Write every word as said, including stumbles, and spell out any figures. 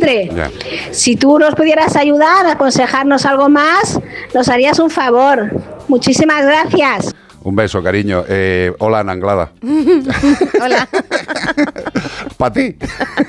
cutre. Ya. Si tú nos pudieras ayudar, aconsejarnos algo más, nos harías un favor. Muchísimas gracias. Un beso, cariño. Eh, hola, Ana Anglada. Hola. Para ti.